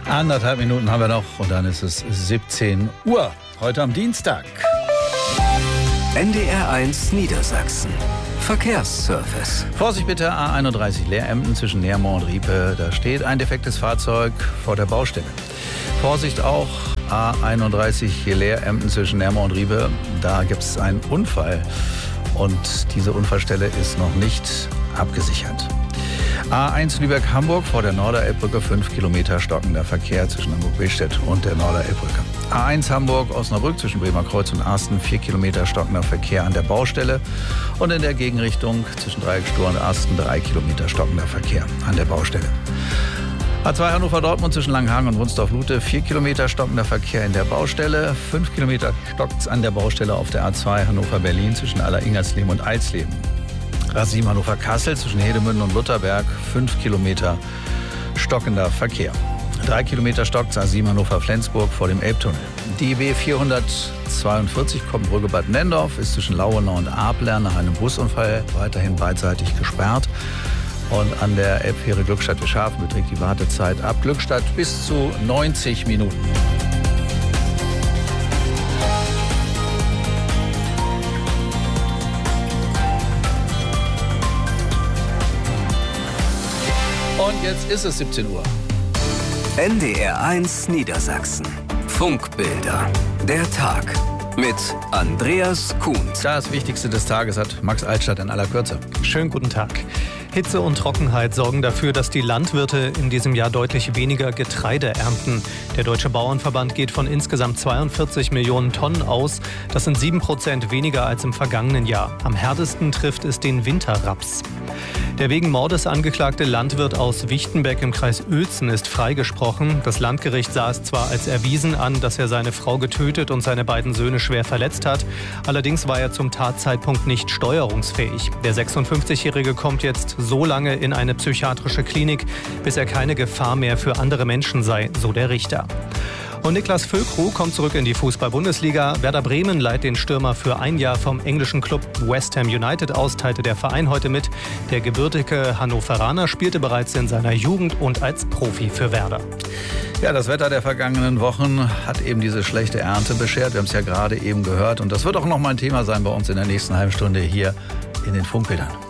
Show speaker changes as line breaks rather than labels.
1,5 Minuten haben wir noch und dann ist es 17 Uhr. Heute am Dienstag.
NDR1 Niedersachsen. Verkehrsservice.
Vorsicht bitte, A31 Leer-Emden zwischen Neermoor und Riepe. Da steht ein defektes Fahrzeug vor der Baustelle. Vorsicht auch, A31 Leer-Emden zwischen Neermoor und Riepe. Da gibt es einen Unfall und diese Unfallstelle ist noch nicht abgesichert. A1 Lübeck-Hamburg vor der Norderelbbrücke 5 Kilometer stockender Verkehr zwischen Hamburg-Billstedt und der Norderelbbrücke. A1 Hamburg-Osnabrück zwischen Bremer Kreuz und Arsten 4 Kilometer stockender Verkehr an der Baustelle und in der Gegenrichtung zwischen Dreiecksstur und Arsten 3 Kilometer stockender Verkehr an der Baustelle. A2 Hannover-Dortmund zwischen Langenhagen und Wunsdorf-Lute 4 Kilometer stockender Verkehr in der Baustelle, 5 Kilometer stockt's an der Baustelle auf der A2 Hannover-Berlin zwischen Aller-Ingersleben und Eisleben. A7 Hannover-Kassel zwischen Hedemünden und Lutherberg 5 Kilometer stockender Verkehr. 3 Kilometer stockt A7 Hannover-Flensburg vor dem Elbtunnel. Die B 442 Koppenbrücke Bad Nendorf ist zwischen Lauenau und Ablern nach einem Busunfall weiterhin beidseitig gesperrt. Und an der Elbfähre Glückstadt-Wischhafen beträgt die Wartezeit ab Glückstadt bis zu 90 Minuten. Und jetzt ist es 17 Uhr.
NDR1 Niedersachsen. Funkbilder. Der Tag. Mit Andreas Kuhns.
Das Wichtigste des Tages hat Max Altstadt in aller Kürze.
Schönen guten Tag. Hitze und Trockenheit sorgen dafür, dass die Landwirte in diesem Jahr deutlich weniger Getreide ernten. Der Deutsche Bauernverband geht von insgesamt 42 Millionen Tonnen aus. Das sind 7% weniger als im vergangenen Jahr. Am härtesten trifft es den Winterraps. Der wegen Mordes angeklagte Landwirt aus Wichtenbeck im Kreis Uelzen ist freigesprochen. Das Landgericht sah es zwar als erwiesen an, dass er seine Frau getötet und seine beiden Söhne schwer verletzt hat. Allerdings war er zum Tatzeitpunkt nicht steuerungsfähig. Der 56-Jährige kommt jetzt so lange in eine psychiatrische Klinik, bis er keine Gefahr mehr für andere Menschen sei, so der Richter. Und Niklas Füllkrug kommt zurück in die Fußball-Bundesliga. Werder Bremen leiht den Stürmer für ein Jahr vom englischen Club West Ham United aus, teilte der Verein heute mit. Der gebürtige Hannoveraner spielte bereits in seiner Jugend und als Profi für Werder.
Ja, das Wetter der vergangenen Wochen hat eben diese schlechte Ernte beschert. Wir haben es ja gerade eben gehört. Und das wird auch noch mal ein Thema sein bei uns in der nächsten halben Stunde hier in den Funkbildern.